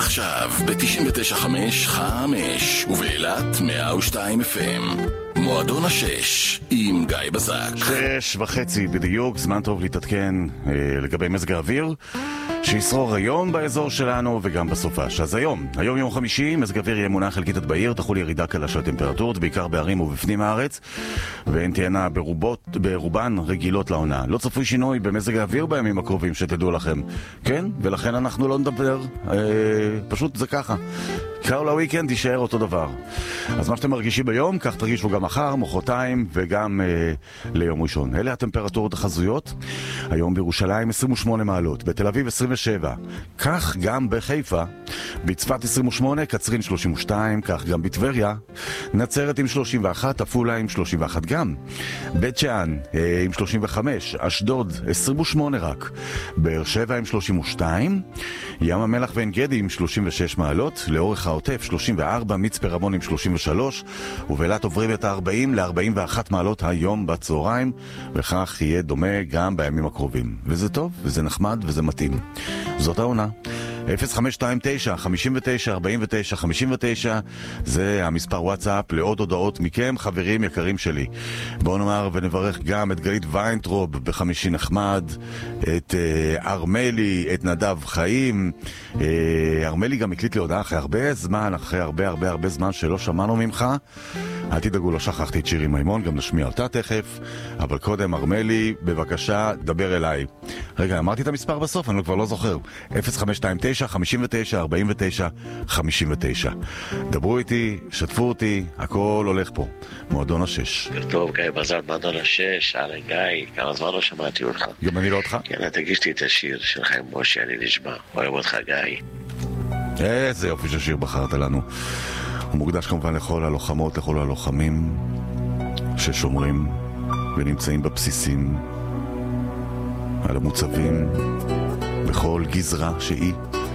עכשיו ב-99.5 ובאילת 102 FM. מועדון השש עם גיא בזק. 6:30 בדיוק, זמן טוב להתעדכן לגבי מזג האוויר שישרור היום באזור שלנו וגם בסופש. אז היום יום חמישי, מזג האוויר יהיה מונח חלקית עד בהיר, תחול ירידה קלה של הטמפרטורות, בעיקר בערים ובפנים הארץ, והן תהיינה ברובן רגילות לעונה. לא צפוי שינוי במזג האוויר בימים הקרובים, שתדעו לכם. כן? ולכן אנחנו לא נדבר, פשוט זה ככה. כל הוויקנד יישאר אותו דבר. אז מה שאתם מרגישים ביום, כך תרגישו גם מחר, מחרתיים וגם ליום ראשון. אלה הטמפרטורות החזויות. היום בירושלים 28 מעלות, בתל אביב 27, כך גם בחיפה, בצפת 28, קצרין 32, כך גם בטבריה, נצרת עם 31, עפולה עם 31 גם, בית שאן עם 35, אשדוד 28 רק, באר שבע עם 32, ים המלח ועין גדי עם 36 מעלות, לאורך העוטף 34, מצפה רמון עם 33, ובאילת עוברים את ה-40 ל-41 מעלות היום בצהריים, וכך יהיה דומה גם בימים הקרובים. וזה טוב, וזה נחמד, וזה מתאים. זאת העונה. 0529 59 49 59, זה המספר וואטסאפ לעוד הודעות מכם, חברים יקרים שלי. בואו נאמר ונברך גם את גלית ויינטרוב בחמישי נחמד, את ארמלי, את נדב חיים. ארמלי גם הקליט לי הודעה אחרי הרבה זמן, אחרי הרבה זמן שלא שמענו ממך. אל תדאגו, לא שכחתי את שירי מימון, גם נשמיע אותה תכף, אבל קודם ארמלי, בבקשה, דבר אליי. רגע, אמרתי את המספר בסוף, אני כבר לא זוכר. 0529 59 49 59. דברו איתי, שתפו אותי, הכל הולך פה. מועדון השש. טוב, גיא בזק, מועדון השש, אהלן גיא, כמה זמן לא שמעתי אותך. גם אני לא אותך. יאללה, תגיש לי את השיר של חיים משה, אני נשמע. אוהב אותך גיא. איזה יופי של שיר בחרת לנו. הוא מוקדש כמובן לכל הלוחמות, לכל הלוחמים ששומרים ונמצאים בבסיסים, על המוצבים, בכל גזרה שהיא.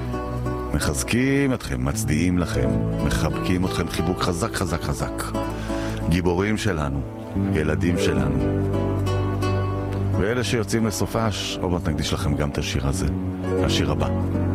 מחזקים אתכם, מצדיעים לכם, מחבקים אתכם חיבוק חזק חזק חזק. גיבורים שלנו, ילדים שלנו. ואלה שיוצאים לסופש, עוד מעט נקדיש לכם גם את השיר הזה, השיר הבא.